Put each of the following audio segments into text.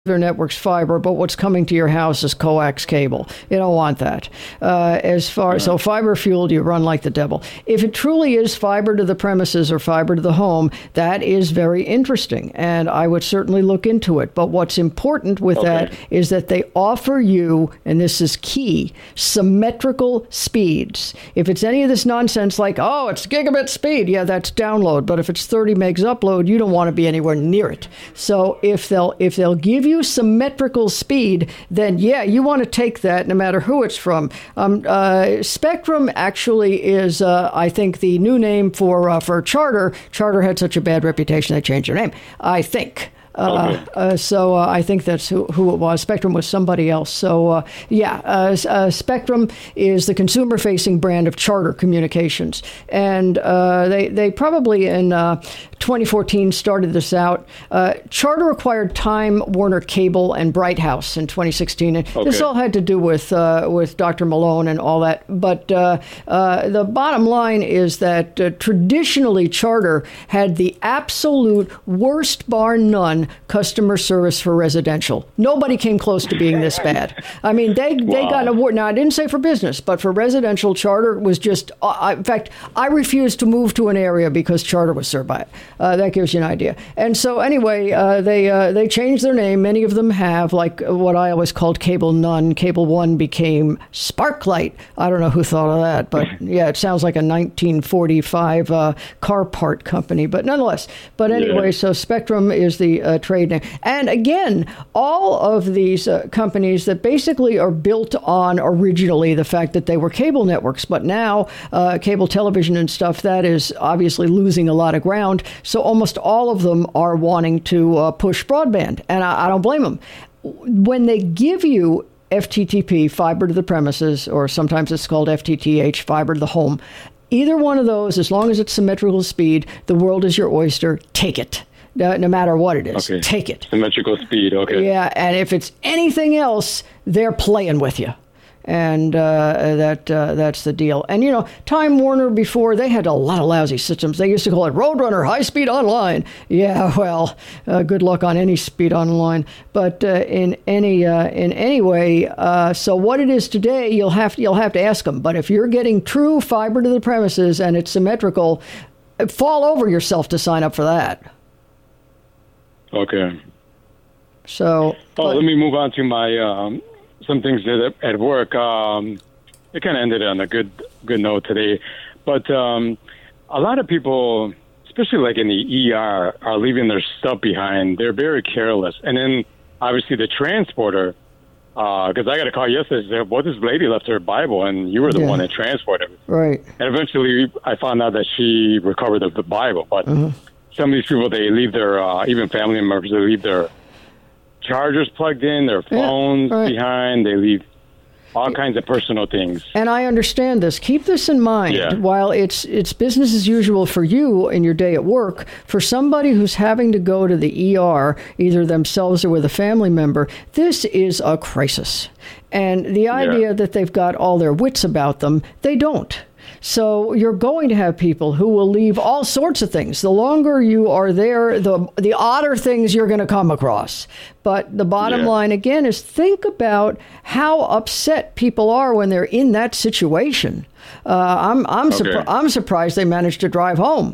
their network's fiber, but what's coming to your house is coax cable. You don't want that. So fiber fueled, you run like the devil. If it truly is fiber to the premises or fiber to the home, that is very interesting, and I would certainly look into it. But what's important with that is that they offer you, and this is key, symmetrical speeds. If it's any of this nonsense like, oh, it's gigabit speed, yeah, that's download. But if it's 30 megs upload, you don't want to be anywhere near it. So if they'll give you symmetrical speed, then yeah, you want to take that no matter who it's from. Spectrum actually is, I think, the new name for Charter. Charter had such a bad reputation they changed their name, I think. So I think that's who it was. Spectrum was somebody else. So Spectrum is the consumer-facing brand of Charter Communications, and they probably in 2014 started this out. Charter acquired Time Warner Cable and Bright House in 2016, and this all had to do with Dr. Malone and all that. But the bottom line is that traditionally Charter had the absolute worst, bar none, customer service for residential. Nobody came close to being this bad. I mean, they got an award. Now, I didn't say for business, but for residential, Charter was just, in fact, I refused to move to an area because Charter was served by it. That gives you an idea. And so anyway, they changed their name. Many of them have, like what I always called Cable None. Cable One became Sparklight. I don't know who thought of that, but yeah, it sounds like a 1945 car part company, but nonetheless. But anyway, so Spectrum is the trade name. And again, all of these companies that basically are built on originally the fact that they were cable networks, but now cable television and stuff, that is obviously losing a lot of ground. So almost all of them are wanting to push broadband, and I don't blame them. When they give you FTTP, fiber to the premises, or sometimes it's called FTTH, fiber to the home, either one of those, as long as it's symmetrical speed, the world is your oyster. Take it. No matter what it is, take it. Symmetrical speed, Yeah, and if it's anything else, they're playing with you. And that's the deal. And, you know, Time Warner before, they had a lot of lousy systems. They used to call it Roadrunner High Speed Online. Yeah, well, good luck on any speed online. But in any way, so what it is today, you'll have to ask them. But if you're getting true fiber to the premises and it's symmetrical, fall over yourself to sign up for that. Okay. So. Let me move on to my some things that at work. It kind of ended on a good note today, but a lot of people, especially like in the ER, are leaving their stuff behind. They're very careless, and then obviously the transporter. Because I got a call yesterday. Said, well, this lady left her Bible, and you were the one that transported it. Right. And eventually, I found out that she recovered the Bible, but. Some of these people, they leave their, even family members, they leave their chargers plugged in, their phones behind, they leave all kinds of personal things. And I understand this. Keep this in mind. Yeah. While it's business as usual for you in your day at work, for somebody who's having to go to the ER, either themselves or with a family member, this is a crisis. And the idea that they've got all their wits about them, they don't. So you're going to have people who will leave all sorts of things. The longer you are there, the odder things you're going to come across. But the bottom line, again, is think about how upset people are when they're in that situation. I'm surprised they managed to drive home.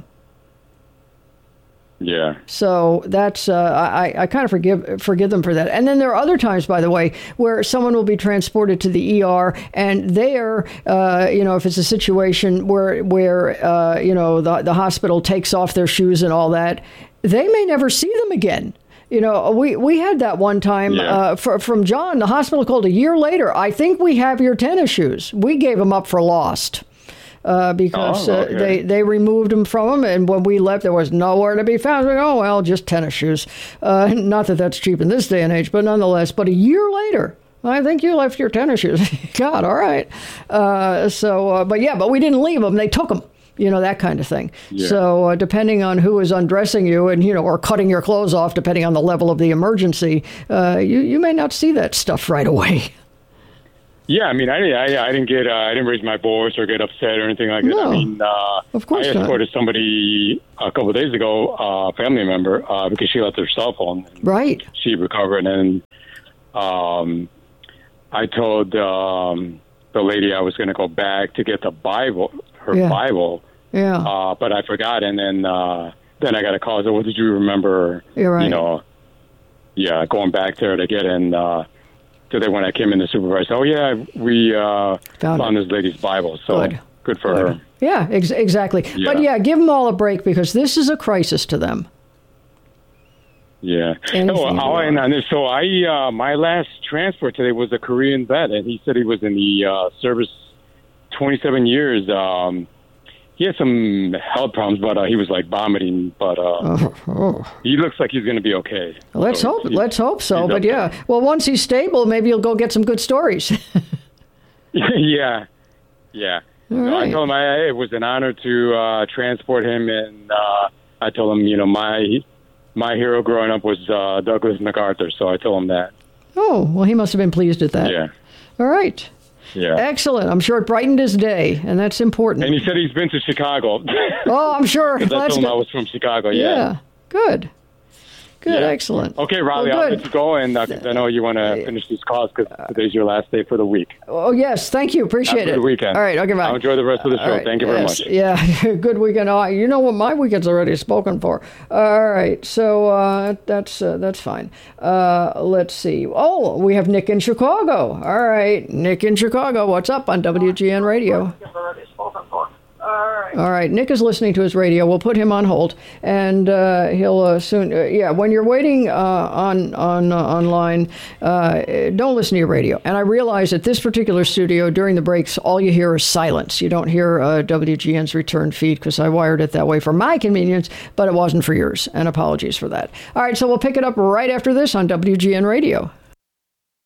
Yeah. So that's I kind of forgive them for that. And then there are other times, by the way, where someone will be transported to the ER, and there, if it's a situation where the hospital takes off their shoes and all that, they may never see them again. You know, we had that one time from John. The hospital called a year later. I think we have your tennis shoes. We gave them up for lost. Because they removed them from them, and when we left, there was nowhere to be found. Like, oh, well, just tennis shoes. Not that that's cheap in this day and age, but nonetheless. But a year later, I think you left your tennis shoes. God, all right. But we didn't leave them. They took them. You know, that kind of thing. Yeah. So depending on who is undressing you and, or cutting your clothes off, depending on the level of the emergency, you may not see that stuff right away. Yeah, I mean, I didn't raise my voice or get upset or anything like that. No, I mean, of course I not. escorted somebody a couple of days ago, a family member, because she left her cell phone. Right. She recovered, and I told the lady I was going to go back to get the Bible, her Bible. Yeah. But I forgot, and then I got a call. So, what did you remember? You're right. You know, going back there to get in. Today when I came in, the supervisor, we found this lady's Bible. So good for her. Yeah, exactly. Yeah. But give them all a break because this is a crisis to them. Yeah. And on this, so my last transfer today was a Korean vet, and he said he was in the service 27 years. He had some health problems, but he was like vomiting. But he looks like he's going to be okay. Let's hope so. But well, once he's stable, maybe you'll go get some good stories. Yeah. Right. I told him it was an honor to transport him, and I told him, my hero growing up was Douglas MacArthur. So I told him that. Oh, well, he must have been pleased at that. Yeah. All right. Yeah. Excellent. I'm sure it brightened his day, and that's important. And he said he's been to Chicago. Oh, I'm sure. I told him I was from Chicago. Yeah. Good. Yeah. Excellent. Okay, Riley, I'll let you go, and I know you want to finish these calls because today's your last day for the week. Oh, yes. Thank you. Appreciate it. Have a good weekend. All right. Okay, bye. I'll enjoy the rest of the show. Right. Thank you very much. Yeah. Good weekend. Oh, you know what? My weekend's already spoken for. All right. So that's fine. Let's see. Oh, we have Nick in Chicago. All right. Nick in Chicago. What's up on WGN Radio? All right. Nick is listening to his radio. We'll put him on hold, and he'll soon. When you're waiting online, don't listen to your radio. And I realize at this particular studio during the breaks, all you hear is silence. You don't hear WGN's return feed because I wired it that way for my convenience, but it wasn't for yours. And apologies for that. All right. So we'll pick it up right after this on WGN Radio.